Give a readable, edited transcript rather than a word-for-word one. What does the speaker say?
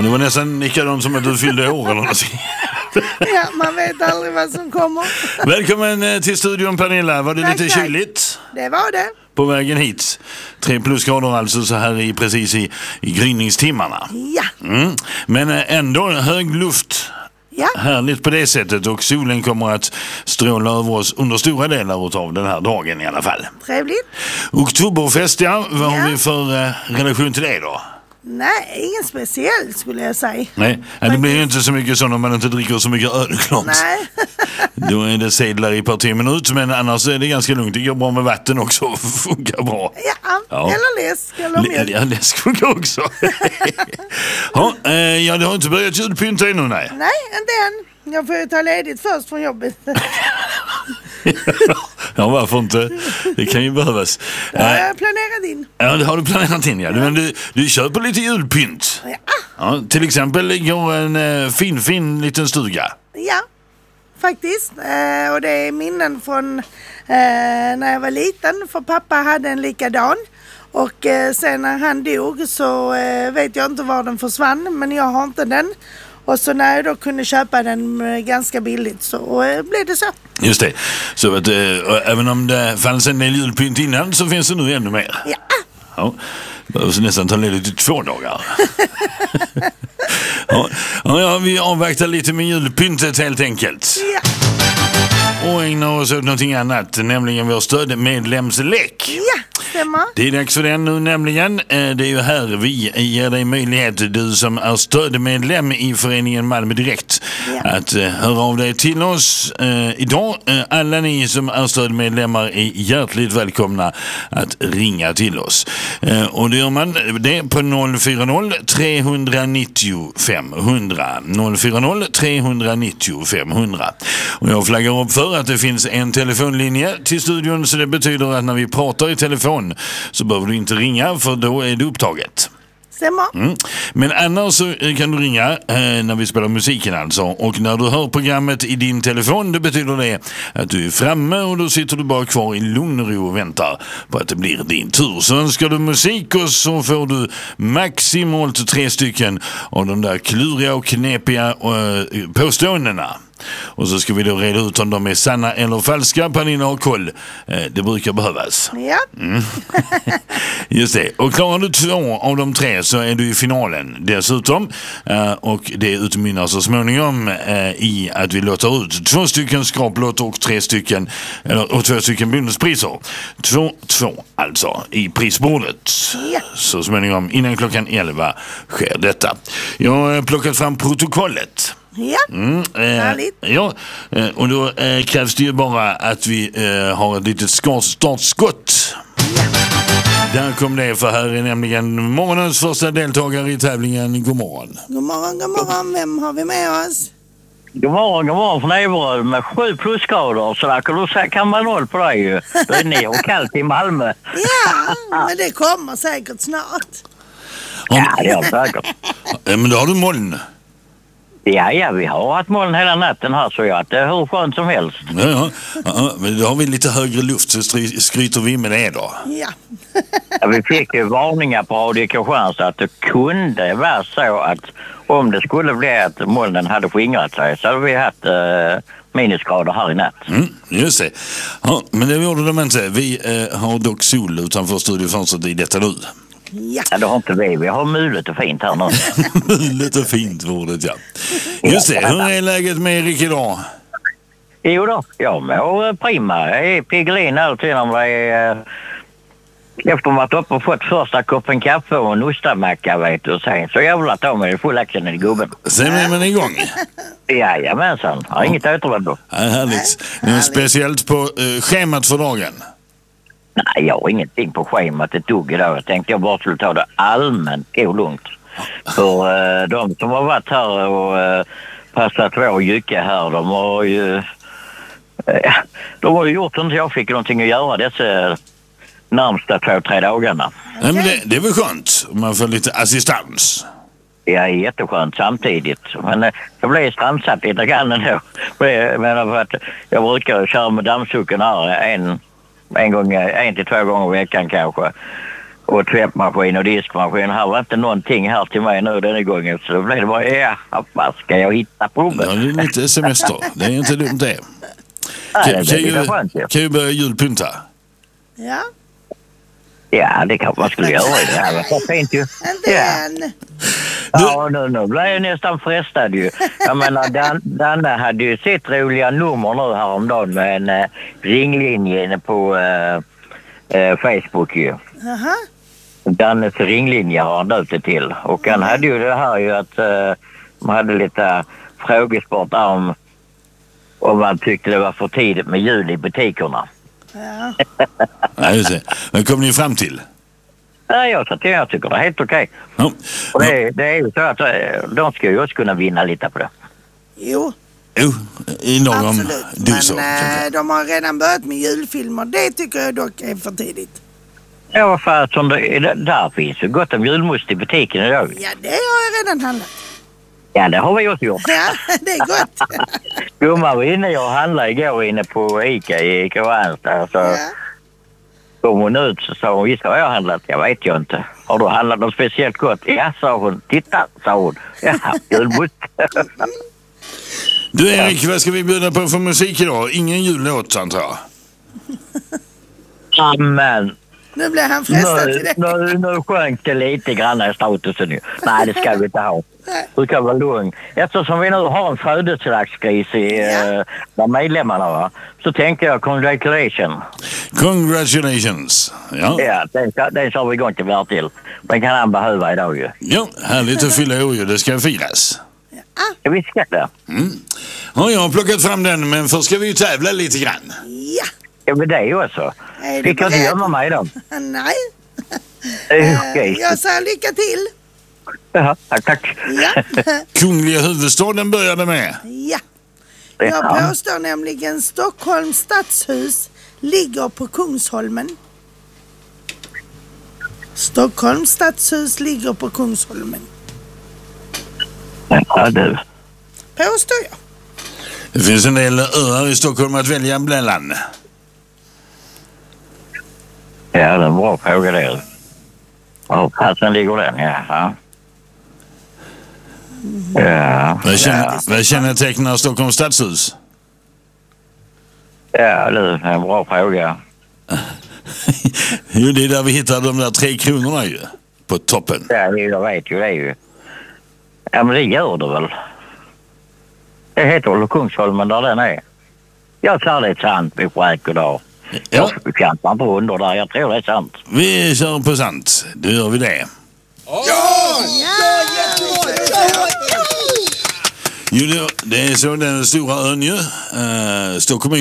Ja, det var nästan likadant som att du fyllde år eller något. Ja, man vet aldrig vad som kommer. Välkommen till studion, Pernilla. Var det Tack, lite tack. kyligt? Det var det. På vägen hit. 3 plusgrader alltså så här precis i gryningstimmarna. Ja. Men ändå hög luft. Ja. Härligt på det sättet, och solen kommer att stråla över oss under stora delar av den här dagen i alla fall. Trevligt. Oktoberfest, ja. Vad har Ja. vi för relation till det då? Nej, ingen speciell skulle jag säga. Nej, det blir ju inte så mycket så när man inte dricker så mycket öl, klart. Nej. Då är det sedlar i parti minut, men annars är det ganska lugnt. Det går bra med vatten också, funkar bra. Ja, eller läsk eller mjölk. Ja, läsk funkar också. Ja, det har inte börjat julpynta ännu, nej. Nej, inte än. Jag får ju ta ledigt först från jobbet. Ja, varför inte? Det kan ju behövas. Jag har planerat in. Ja, det har du planerat in, ja. Men du köper lite julpynt. Ja, till exempel går en fin liten stuga. Ja, faktiskt. Och det är minnen från när jag var liten. För pappa hade en likadan. Och sen när han dog så vet jag inte var den försvann. Men jag har inte den. Och så när jag då kunde köpa den ganska billigt så blev det så. Just det. Så att även om det fanns en del julpynt innan så finns det nu ännu mer. Ja. Ja. Behövs nästan ta ledigt i 2 dagar. Ja, vi avvaktar lite med julpyntet helt enkelt. Ja. Och ägnar oss åt någonting annat, nämligen vår stödmedlemslek. Ja, stämmer. Det är dags för den nu nämligen. Det är ju här vi ger dig möjlighet, du som är stödmedlem i föreningen Malmö Direkt, att höra av dig till oss idag. Alla ni som är stödmedlemmar är hjärtligt välkomna att ringa till oss. Och då gör man det på 040 390 500. 040 390 500. Och jag flaggar upp för att det finns en telefonlinje till studion, så det betyder att när vi pratar i telefon så behöver du inte ringa, för då är det upptaget. Stämmer. Men annars så kan du ringa när vi spelar musiken alltså. Och när du hör programmet i din telefon, det betyder det att du är framme, och då sitter du bara kvar i lugn och ro och väntar på att det blir din tur. Så önskar du musik, och så får du maximalt 3 stycken av de där kluriga och knepiga påståendena. Och så ska vi då reda ut om de är sanna eller falska. Pernilla har koll. Det brukar behövas. Ja. Just det. Och klarar du 2 av de 3 så är du i finalen dessutom. Och det utmynnar så småningom i att vi låter ut 2 stycken skraplotter och 2 stycken bonuspriser. 2 alltså i prisbordet. Ja. Så småningom innan klockan 11 sker detta. Jag har plockat fram protokollet. Ja, härligt. Ja, och då krävs det ju bara att vi har ett litet startskott. Där kom det, för här är nämligen morgonens första deltagare i tävlingen. God morgon. God morgon. Vem har vi med oss? God morgon från Eberöd med 7 plusgrader, så där kan vara 0 på dig ju. Det är ner och kallt i Malmö. Ja, men det kommer säkert snart. Ja, det är säkert. Men då har du moln. Ja, vi har haft moln hela natten här, så det är hur skönt som helst. Ja, men då har vi lite högre luft, så skryter vi med det då. Ja. Ja, vi fick ju varningar på Radio Kristianstad att det kunde vara så att om det skulle bli att molnen hade skingrat sig, så hade vi haft minusgrader här i natt. Just det. Ja, men det gjorde de inte. Vi har dock sol utanför studiofönstret i detta nu. Ja, det har inte vi. Vi har mulet och fint här nu. Mulet och fint ordet, ja. Just det. Hur är läget med Erik idag? Jo då, jag mår prima. Jag är piggelin alltid när det är... Efter att ha varit uppe och fått första koppen kaffe och en ostamacka, vet du. Sen så jävla tar man det full action i gubben. Sen är man igång. Jajamensan. Har inget återvänd då. Ja, härligt. Något speciellt på schemat för dagen? Nej, jag har ingenting på schemat ett dugg idag. Jag tänkte jag bara skulle ta det allmänt lugnt. För de som har varit här och passat vår jycke här, de har ju... de har ju gjort att jag fick någonting att göra dessa närmsta 2-3 dagarna. Nej, men det är väl skönt om man får lite assistans. Ja, jätteskönt samtidigt. Men jag blev strandsatt lite grann ändå. Men för att jag brukar köra med dammsucken här en till 2 gånger i veckan kanske. och tvättmaskin och diskmaskin. Här var inte någonting här till mig nu den gången. Så då blev det bara, vad ska jag hitta på mig? Ja, det är lite semester. Det är inte dumt det. Kan ju börja julpynta. Ja. Ja, det kanske man skulle göra i det här. Det var fint ju. Inte än. Ja, nu blir jag nästan frestad ju. Jag menar, Danne hade ju sett roliga nummer nu häromdagen med en ringlinje inne på Facebook ju. Aha. Dannes ringlinje har han döpt det till. Och han hade ju det här ju att man hade lite frågesport om man tyckte det var för tidigt med jul i butikerna. Ja. Ja, just det. Men kom ni fram till? Ja, jag tycker det är helt okej. Ja. Och det är ju så att de ska ju också kunna vinna lite på det. Jo, I någon absolut. dos. Men de har redan börjat med julfilmer. Det tycker jag dock är för tidigt. Ja, vad fan, där finns ju gott om julmust i butiken idag. Ja, det har jag redan handlat. Ja, det har vi också gjort. Ja, det är gott. Gumman var inne och handlade igår inne på Ica i Kristianstad. Så kom hon ut så sa hon, visst har jag handlat? Jag vet ju inte. Har du handlat något speciellt gott? Ja, sa hon. Titta, sa hon. Ja, julmust. Du Erik, vad ska vi bjuda på för musik idag? Ingen jullåt, antar jag. Amen. Nu blir han frestad till det. Nu sjönk det lite grann i statusen nu. Nej, det ska vi inte ha. Du kan vara lugn. Eftersom vi nu har en födelsedagskris bland medlemmarna, va? Så tänker jag congratulations. Congratulations. Ja, Den sa vi igång till värd till. Den kan han behöva idag ju. ja, härligt att fylla år ju. Det ska firas. Ja, vi ska det. Ja, jag har plockat fram den, men först ska vi ju tävla lite grann. Ja. Ja, men det är ju också. Är du Fick jag inte beredd? gömma mig då? Nej. Okej. Jag säger lycka till. Ja, tack. Ja. Kungliga huvudstaden började med. Ja. Jag påstår nämligen Stockholms stadshus ligger på Kungsholmen. Stockholms stadshus ligger på Kungsholmen. Ja, du. Påstår jag. Det finns en del öar i Stockholm att välja mellan. Ja, det är en bra fråga det. Ja, platsen ligger den, ja. Vad kännetecknar Stockholms stadshus? Ja, det är en bra fråga. Jo, det är där vi hittar de där 3 kronorna ju. På toppen. Ja, jag vet ju det ju. Ja, men det gör det väl. Det heter väl Kungsholmen där den är. Jag sa det är sant vid skäkodag. Ja. Jag kantar inte under där, jag tror det är sant. Vi kör på sant. Då gör vi det. Jo, det är så den stora ön ju. Stockholm